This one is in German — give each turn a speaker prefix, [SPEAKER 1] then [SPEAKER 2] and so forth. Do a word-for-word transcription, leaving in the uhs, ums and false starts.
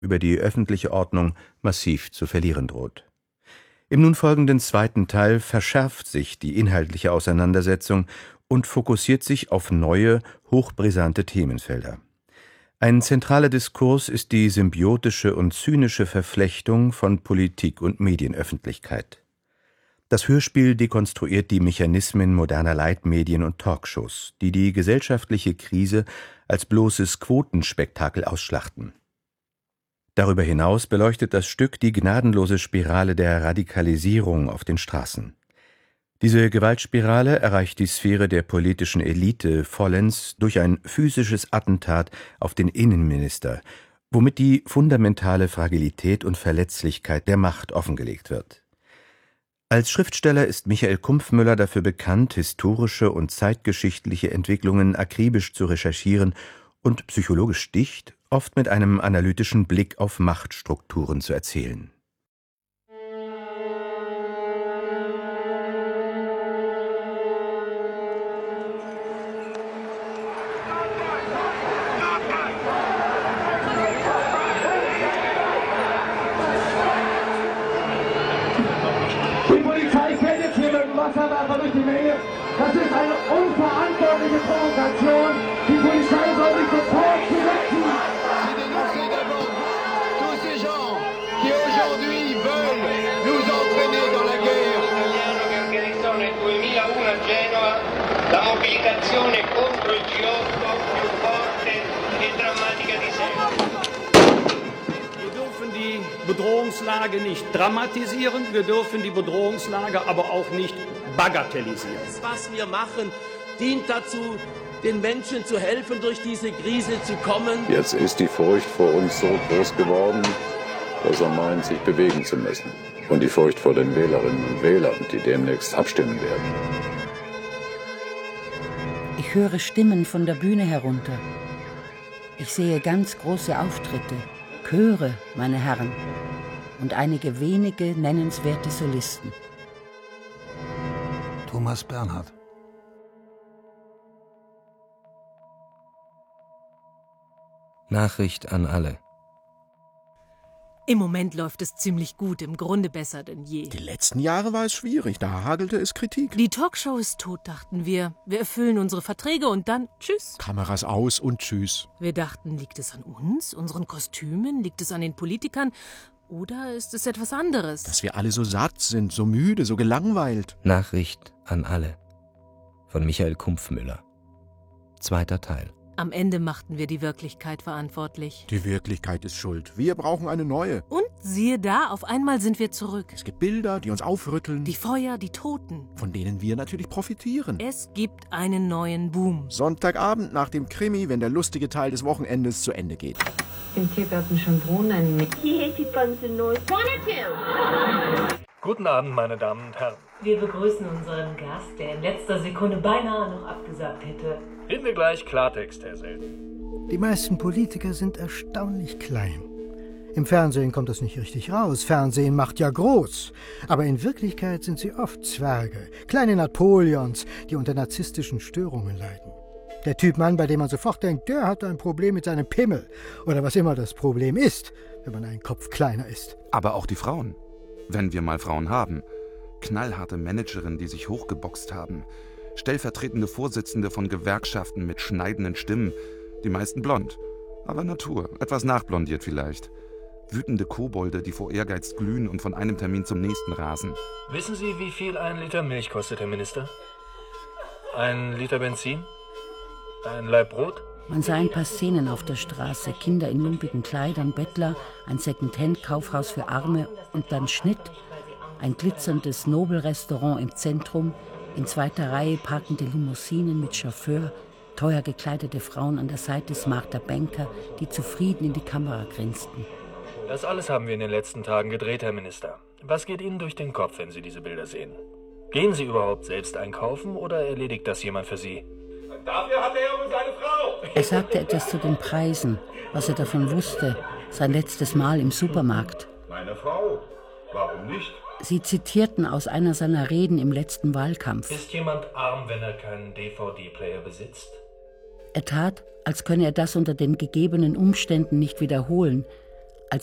[SPEAKER 1] über die öffentliche Ordnung massiv zu verlieren droht. Im nun folgenden zweiten Teil verschärft sich die inhaltliche Auseinandersetzung und fokussiert sich auf neue, hochbrisante Themenfelder. Ein zentraler Diskurs ist die symbiotische und zynische Verflechtung von Politik und Medienöffentlichkeit. Das Hörspiel dekonstruiert die Mechanismen moderner Leitmedien und Talkshows, die die gesellschaftliche Krise als bloßes Quotenspektakel ausschlachten. Darüber hinaus beleuchtet das Stück die gnadenlose Spirale der Radikalisierung auf den Straßen. Diese Gewaltspirale erreicht die Sphäre der politischen Elite vollends durch ein physisches Attentat auf den Innenminister, womit die fundamentale Fragilität und Verletzlichkeit der Macht offengelegt wird. Als Schriftsteller ist Michael Kumpfmüller dafür bekannt, historische und zeitgeschichtliche Entwicklungen akribisch zu recherchieren und psychologisch dicht, oft mit einem analytischen Blick auf Machtstrukturen zu erzählen.
[SPEAKER 2] Wasserwerfer durch die Menge. Das ist eine unverantwortliche Provokation. Die Polizei soll sich sofort zurückziehen.
[SPEAKER 3] C'est dénoncer d'abord tous ces gens qui aujourd'hui veulent nous entraîner dans la guerre.
[SPEAKER 4] Che organizzò nel duemilauno a Genova la mobilitazione contro il G otto più forte e drammatica di sempre.
[SPEAKER 5] Wir dürfen die Bedrohungslage nicht dramatisieren, wir dürfen die Bedrohungslage aber auch nicht bagatellisieren.
[SPEAKER 6] Was wir machen, dient dazu, den Menschen zu helfen, durch diese Krise zu kommen.
[SPEAKER 7] Jetzt ist die Furcht vor uns so groß geworden, dass er meint, sich bewegen zu müssen. Und die Furcht vor den Wählerinnen und Wählern, die demnächst abstimmen werden.
[SPEAKER 8] Ich höre Stimmen von der Bühne herunter. Ich sehe ganz große Auftritte, Chöre, meine Herren, und einige wenige nennenswerte Solisten.
[SPEAKER 9] Thomas Bernhard.
[SPEAKER 10] Nachricht an alle.
[SPEAKER 11] Im Moment läuft es ziemlich gut, im Grunde besser denn je.
[SPEAKER 12] Die letzten Jahre war es schwierig, da hagelte es Kritik.
[SPEAKER 11] Die Talkshow ist tot, dachten wir. Wir erfüllen unsere Verträge und dann tschüss.
[SPEAKER 12] Kameras aus und tschüss.
[SPEAKER 11] Wir dachten, liegt es an uns, unseren Kostümen, liegt es an den Politikern oder ist es etwas anderes?
[SPEAKER 12] Dass wir alle so satt sind, so müde, so gelangweilt.
[SPEAKER 10] Nachricht an alle. Von Michael Kumpfmüller. Zweiter Teil.
[SPEAKER 11] Am Ende machten wir die Wirklichkeit verantwortlich.
[SPEAKER 12] Die Wirklichkeit ist schuld. Wir brauchen eine neue.
[SPEAKER 11] Und siehe da, auf einmal sind wir zurück.
[SPEAKER 12] Es gibt Bilder, die uns aufrütteln.
[SPEAKER 11] Die Feuer, die Toten.
[SPEAKER 12] Von denen wir natürlich profitieren.
[SPEAKER 11] Es gibt einen neuen Boom.
[SPEAKER 12] Sonntagabend nach dem Krimi, wenn der lustige Teil des Wochenendes zu Ende geht.
[SPEAKER 13] Im Tiergarten Schönbrunn ein mit.
[SPEAKER 14] Guten Abend, meine Damen und Herren.
[SPEAKER 13] Wir begrüßen unseren Gast, der in letzter Sekunde beinahe noch abgesagt hätte.
[SPEAKER 14] Reden wir gleich Klartext, Herr Selden.
[SPEAKER 9] Die meisten Politiker sind erstaunlich klein. Im Fernsehen kommt das nicht richtig raus. Fernsehen macht ja groß. Aber in Wirklichkeit sind sie oft Zwerge, kleine Napoleons, die unter narzisstischen Störungen leiden. Der Typ Mann, bei dem man sofort denkt, der hat ein Problem mit seinem Pimmel. Oder was immer das Problem ist, wenn man einen Kopf kleiner ist.
[SPEAKER 15] Aber auch die Frauen. Wenn wir mal Frauen haben. Knallharte Managerinnen, die sich hochgeboxt haben. Stellvertretende Vorsitzende von Gewerkschaften mit schneidenden Stimmen. Die meisten blond. Aber Natur. Etwas nachblondiert vielleicht. Wütende Kobolde, die vor Ehrgeiz glühen und von einem Termin zum nächsten rasen.
[SPEAKER 14] Wissen Sie, wie viel ein Liter Milch kostet, Herr Minister? Ein Liter Benzin? Ein Laib Brot?
[SPEAKER 8] Man sah ein paar Szenen auf der Straße. Kinder in lumpigen Kleidern, Bettler, ein Second-Hand-Kaufhaus für Arme und dann Schnitt. Ein glitzerndes Nobelrestaurant im Zentrum, in zweiter Reihe parkende Limousinen mit Chauffeur, teuer gekleidete Frauen an der Seite smarter Banker, die zufrieden in die Kamera grinsten.
[SPEAKER 14] Das alles haben wir in den letzten Tagen gedreht, Herr Minister. Was geht Ihnen durch den Kopf, wenn Sie diese Bilder sehen? Gehen Sie überhaupt selbst einkaufen oder erledigt das jemand für Sie?
[SPEAKER 3] Dafür hat er und seine Frau.
[SPEAKER 8] Er sagte etwas zu den Preisen, was er davon wusste, sein letztes Mal im Supermarkt.
[SPEAKER 3] Meine Frau? Warum nicht?
[SPEAKER 8] Sie zitierten aus einer seiner Reden im letzten Wahlkampf.
[SPEAKER 14] Ist jemand arm, wenn er keinen D V D-Player besitzt?
[SPEAKER 8] Er tat, als könne er das unter den gegebenen Umständen nicht wiederholen,